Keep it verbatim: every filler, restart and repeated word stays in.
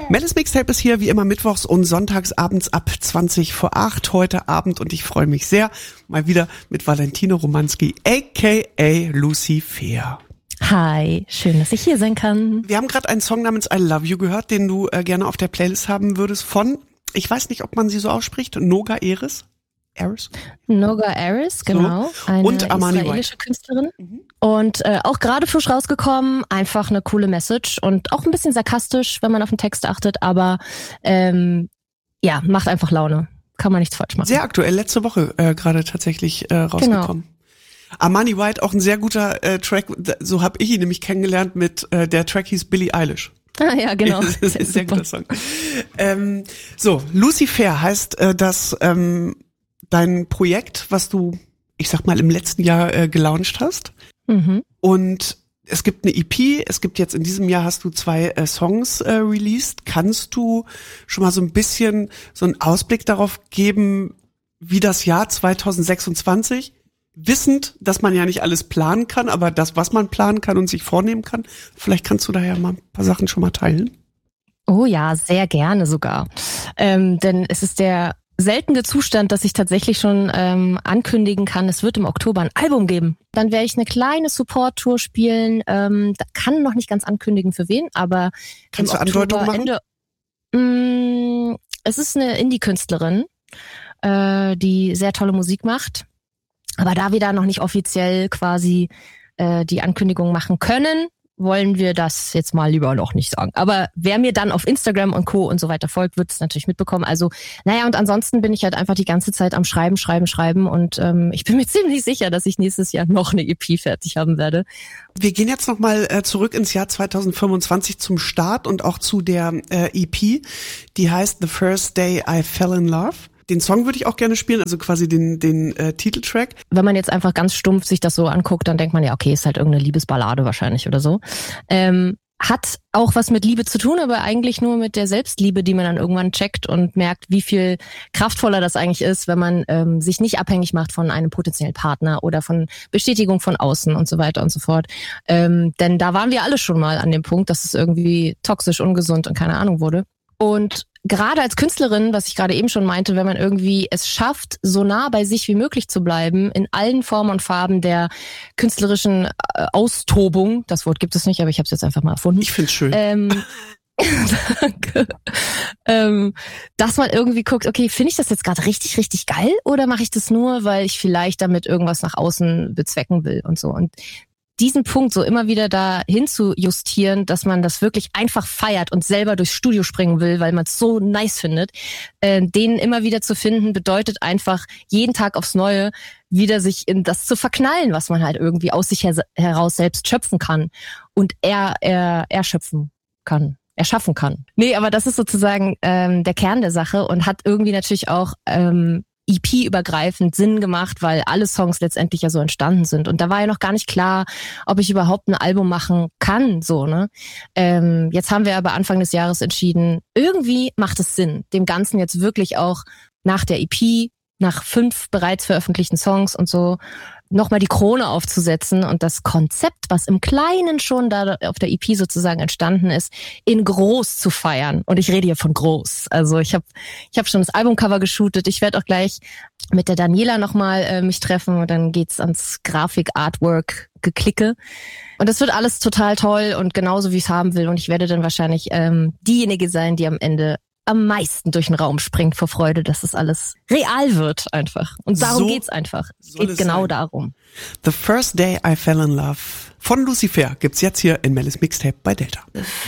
Melis Mixtape ist hier wie immer mittwochs und sonntags abends ab zwanzig vor acht heute Abend und ich freue mich sehr, mal wieder mit Valentino Romanski, aka Lucy Fair. Hi, schön, dass ich hier sein kann. Wir haben gerade einen Song namens I Love You gehört, den du äh, gerne auf der Playlist haben würdest von, ich weiß nicht, ob man sie so ausspricht, Noga Eris. Eris? Noga Eris, genau. So. Eine und Amani israelische White. Künstlerin. Mhm. Und äh, auch gerade frisch rausgekommen, einfach eine coole Message und auch ein bisschen sarkastisch, wenn man auf den Text achtet, aber ähm, ja, macht einfach Laune. Kann man nichts falsch machen. Sehr aktuell, letzte Woche äh, gerade tatsächlich äh, rausgekommen. Genau. Amani White, auch ein sehr guter äh, Track, so habe ich ihn nämlich kennengelernt mit, äh, der Track hieß Billie Eilish. Ah ja, genau. Das ist ein sehr guter Song. Ähm, so, Lucy Fair heißt äh, das ähm, dein Projekt, was du, ich sag mal, im letzten Jahr äh, gelauncht hast. Mhm. Und es gibt eine E P, es gibt jetzt in diesem Jahr hast du zwei äh, Songs äh, released. Kannst du schon mal so ein bisschen so einen Ausblick darauf geben, wie das Jahr zwanzig sechsundzwanzig, wissend, dass man ja nicht alles planen kann, aber das, was man planen kann und sich vornehmen kann, vielleicht kannst du da ja mal ein paar Sachen schon mal teilen. Oh ja, sehr gerne sogar. Ähm, denn es ist der seltene Zustand, dass ich tatsächlich schon ähm, ankündigen kann, es wird im Oktober ein Album geben. Dann werde ich eine kleine Support-Tour spielen. Ähm, da kann noch nicht ganz ankündigen, für wen, aber kannst im du Andeutung Oktober machen? Ende, mh, es ist eine Indie-Künstlerin, äh, die sehr tolle Musik macht, aber da wir da noch nicht offiziell quasi äh, die Ankündigung machen können, wollen wir das jetzt mal lieber noch nicht sagen. Aber wer mir dann auf Instagram und Co. und so weiter folgt, wird es natürlich mitbekommen. Also, naja, und ansonsten bin ich halt einfach die ganze Zeit am Schreiben, Schreiben, Schreiben und ähm, ich bin mir ziemlich sicher, dass ich nächstes Jahr noch eine E P fertig haben werde. Wir gehen jetzt nochmal äh, zurück ins Jahr zwanzig fünfundzwanzig zum Start und auch zu der äh, E P, die heißt The First Day I Fell in Love. Den Song würde ich auch gerne spielen, also quasi den den äh, Titeltrack. Wenn man jetzt einfach ganz stumpf sich das so anguckt, dann denkt man ja, okay, ist halt irgendeine Liebesballade wahrscheinlich oder so. Ähm, hat auch was mit Liebe zu tun, aber eigentlich nur mit der Selbstliebe, die man dann irgendwann checkt und merkt, wie viel kraftvoller das eigentlich ist, wenn man ähm, sich nicht abhängig macht von einem potenziellen Partner oder von Bestätigung von außen und so weiter und so fort. Ähm, denn da waren wir alle schon mal an dem Punkt, dass es irgendwie toxisch, ungesund und keine Ahnung wurde. Und gerade als Künstlerin, was ich gerade eben schon meinte, wenn man irgendwie es schafft, so nah bei sich wie möglich zu bleiben, in allen Formen und Farben der künstlerischen äh, Austobung, das Wort gibt es nicht, aber ich habe es jetzt einfach mal erfunden. Ich find's schön. Ähm, danke. Ähm, dass man irgendwie guckt, okay, finde ich das jetzt gerade richtig, richtig geil oder mache ich das nur, weil ich vielleicht damit irgendwas nach außen bezwecken will und so. Und diesen Punkt so immer wieder da hinzujustieren, dass man das wirklich einfach feiert und selber durchs Studio springen will, weil man es so nice findet, äh, den immer wieder zu finden, bedeutet einfach jeden Tag aufs Neue wieder sich in das zu verknallen, was man halt irgendwie aus sich her- heraus selbst schöpfen kann und er, er, erschöpfen kann. erschaffen kann. Nee, aber das ist sozusagen ähm, der Kern der Sache und hat irgendwie natürlich auch ähm, E P-übergreifend Sinn gemacht, weil alle Songs letztendlich ja so entstanden sind. Und da war ja noch gar nicht klar, ob ich überhaupt ein Album machen kann, so, ne? Ähm, jetzt haben wir aber Anfang des Jahres entschieden, irgendwie macht es Sinn, dem Ganzen jetzt wirklich auch nach der E P, nach fünf bereits veröffentlichten Songs und so, nochmal die Krone aufzusetzen und das Konzept, was im Kleinen schon da auf der E P sozusagen entstanden ist, in groß zu feiern. Und ich rede hier von groß. Also ich habe ich hab schon das Albumcover geshootet. Ich werde auch gleich mit der Daniela nochmal äh, mich treffen und dann geht's ans Grafik-Artwork-Geklicke. Und das wird alles total toll und genauso, wie ich es haben will. Und ich werde dann wahrscheinlich ähm, diejenige sein, die am Ende am meisten durch den Raum springt vor Freude, dass es alles real wird einfach. Und darum so geht's einfach. Es geht genau sein. darum. The First Day I Fell in Love von Lucy Fair gibt's jetzt hier in Melis Mixtape bei Delta. The